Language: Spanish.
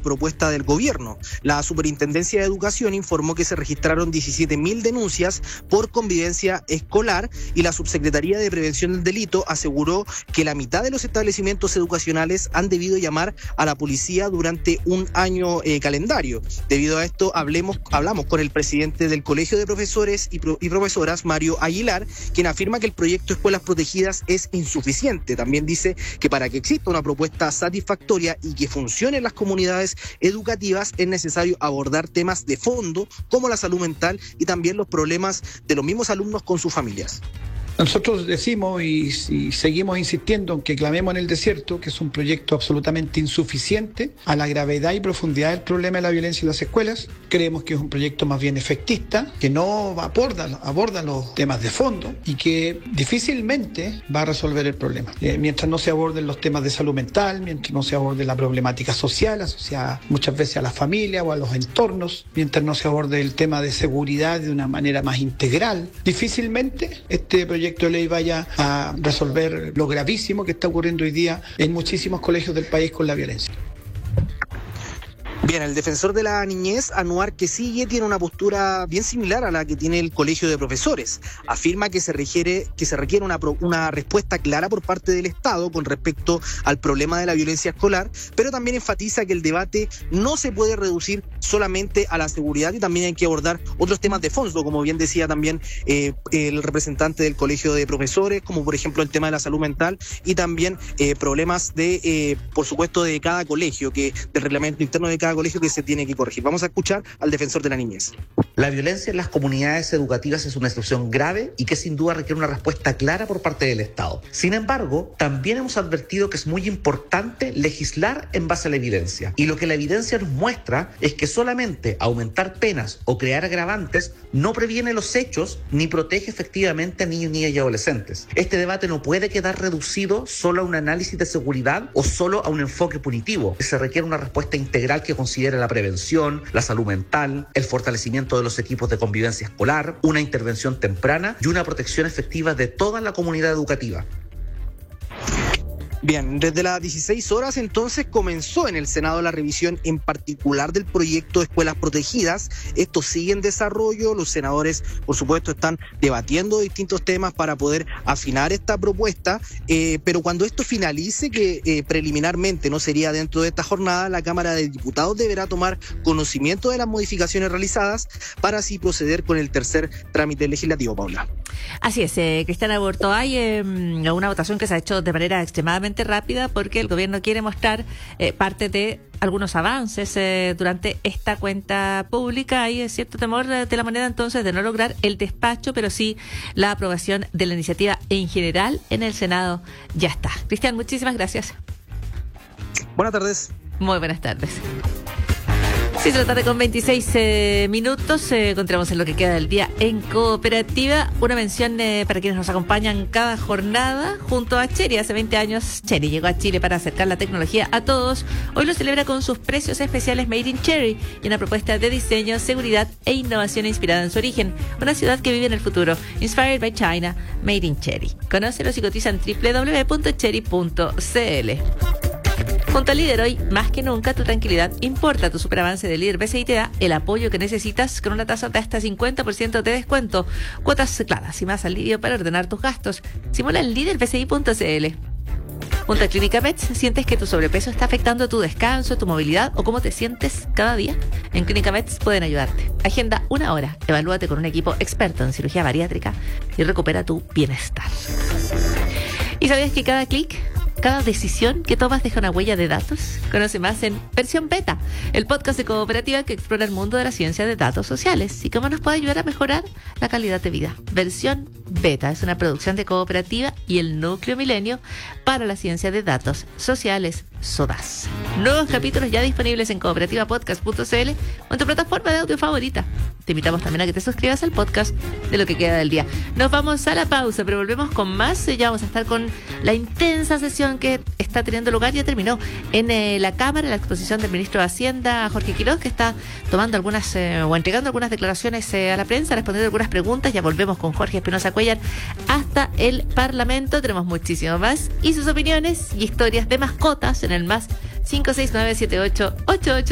propuesta del gobierno. La Superintendencia de Educación informó que se registraron 17.000 denuncias por convivencia escolar y la Subsecretaría de Prevención del Delito aseguró que la mitad de los establecimientos educacionales han debido llamar a la policía durante un año calendario. Debido a esto, hablamos con el presidente del Colegio de Profesores y Profesoras, Mario Aguilar, quien afirma que el proyecto Escuelas Protegidas es insuficiente. También dice que para que exista una propuesta satisfactoria y que funcione en las comunidades educativas es necesario abordar temas de fondo como la salud mental y también los problemas de los mismos alumnos con sus familias. Nosotros decimos y seguimos insistiendo en que clamemos en el desierto, que es un proyecto absolutamente insuficiente a la gravedad y profundidad del problema de la violencia en las escuelas. Creemos que es un proyecto más bien efectista, que no aborda los temas de fondo y que difícilmente va a resolver el problema. Mientras no se aborden los temas de salud mental, mientras no se aborde la problemática social asociada muchas veces a la familia o a los entornos, mientras no se aborde el tema de seguridad de una manera más integral, difícilmente este proyecto de ley vaya a resolver lo gravísimo que está ocurriendo hoy día en muchísimos colegios del país con la violencia. Bien, el defensor de la niñez, Anuar Quesille, tiene una postura bien similar a la que tiene el Colegio de Profesores. Afirma que se requiere una respuesta clara por parte del Estado con respecto al problema de la violencia escolar, pero también enfatiza que el debate no se puede reducir solamente a la seguridad y también hay que abordar otros temas de fondo, como bien decía también el representante del Colegio de Profesores, como por ejemplo el tema de la salud mental y también problemas por supuesto, de cada colegio, del reglamento interno de cada colegio que se tiene que corregir. Vamos a escuchar al defensor de la niñez. La violencia en las comunidades educativas es una situación grave y que sin duda requiere una respuesta clara por parte del Estado. Sin embargo, también hemos advertido que es muy importante legislar en base a la evidencia. Y lo que la evidencia nos muestra es que solamente aumentar penas o crear agravantes no previene los hechos ni protege efectivamente a niños, niñas y adolescentes. Este debate no puede quedar reducido solo a un análisis de seguridad o solo a un enfoque punitivo. Se requiere una respuesta integral que considere la prevención, la salud mental, el fortalecimiento de los equipos de convivencia escolar, una intervención temprana y una protección efectiva de toda la comunidad educativa. Bien, desde las 16 horas entonces comenzó en el Senado la revisión en particular del proyecto de Escuelas Protegidas. Esto sigue en desarrollo, los senadores por supuesto están debatiendo distintos temas para poder afinar esta propuesta, pero cuando esto finalice, que preliminarmente no sería dentro de esta jornada, la Cámara de Diputados deberá tomar conocimiento de las modificaciones realizadas para así proceder con el tercer trámite legislativo, Paula. Así es, Cristiana Aburto, hay una votación que se ha hecho de manera extremadamente rápida porque el gobierno quiere mostrar parte de algunos avances durante esta cuenta pública. Hay cierto temor de la manera entonces de no lograr el despacho, pero sí la aprobación de la iniciativa en general en el Senado ya está. Cristian, muchísimas gracias. Buenas tardes. Muy buenas tardes. 6 de la tarde con 26 minutos, continuamos en lo que queda del día en Cooperativa. Una mención para quienes nos acompañan cada jornada junto a Chery. Hace 20 años Chery llegó a Chile para acercar la tecnología a todos. Hoy lo celebra con sus precios especiales Made in Chery y una propuesta de diseño, seguridad e innovación inspirada en su origen. Una ciudad que vive en el futuro. Inspired by China, Made in Chery. Conócelos y cotiza en www.chery.cl. Junto al líder, hoy más que nunca tu tranquilidad importa. Tu superavance de líder BCI te da el apoyo que necesitas con una tasa de hasta 50% de descuento, cuotas claras y más alivio para ordenar tus gastos. Simula en líderbci.cl. Junto a Clínica Mets, ¿sientes que tu sobrepeso está afectando tu descanso, tu movilidad o cómo te sientes cada día? En Clínica Mets pueden ayudarte. Agenda una hora, evalúate con un equipo experto en cirugía bariátrica y recupera tu bienestar. ¿Y sabías que cada clic, cada decisión que tomas deja una huella de datos? Conoce más en Versión Beta, el podcast de Cooperativa que explora el mundo de la ciencia de datos sociales y cómo nos puede ayudar a mejorar la calidad de vida. Versión Beta es una producción de Cooperativa y el Núcleo Milenio para la ciencia de datos sociales, SODAS. Nuevos capítulos ya disponibles en cooperativapodcast.cl o en tu plataforma de audio favorita. Te invitamos también a que te suscribas al podcast de Lo que queda del día. Nos vamos a la pausa, pero volvemos con más. Ya vamos a estar con la intensa sesión que está teniendo lugar. Ya terminó en la Cámara la exposición del ministro de Hacienda, Jorge Quiroz, que está tomando algunas o entregando algunas declaraciones a la prensa, respondiendo algunas preguntas. Ya volvemos con Jorge Espinosa Cuellar hasta el Parlamento. Tenemos muchísimo más y sus opiniones y historias de mascotas en el más 5697888